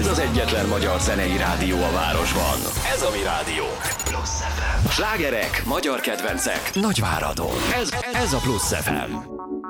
Ez az egyetlen magyar zenei rádió a városban. Ez a mi rádió. Plusz FM. Slágerek, magyar kedvencek, Nagyváradon. Ez a Plusz FM.